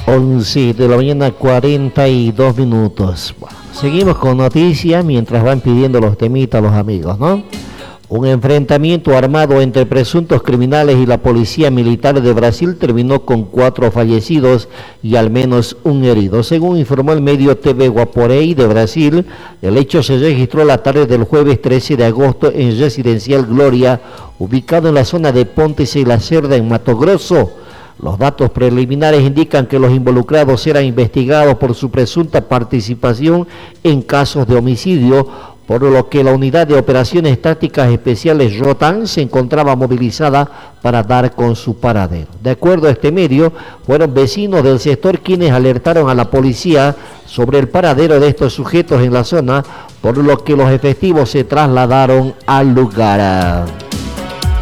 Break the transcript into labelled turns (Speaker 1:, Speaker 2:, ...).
Speaker 1: 11 de la mañana, 42 minutos. Bueno, seguimos con noticias mientras van pidiendo los temitas los amigos, ¿no? Un enfrentamiento armado entre presuntos criminales y la policía militar de Brasil terminó con 4 fallecidos y al menos un herido. Según informó el medio TV Guaporé de Brasil, el hecho se registró la tarde del jueves 13 de agosto en Residencial Gloria, ubicado en la zona de Pontes y la Cerda en Mato Grosso. Los datos preliminares indican que los involucrados eran investigados por su presunta participación en casos de homicidio, por lo que la unidad de operaciones tácticas especiales ROTAN se encontraba movilizada para dar con su paradero. De acuerdo a este medio, fueron vecinos del sector quienes alertaron a la policía sobre el paradero de estos sujetos en la zona, por lo que los efectivos se trasladaron al lugar.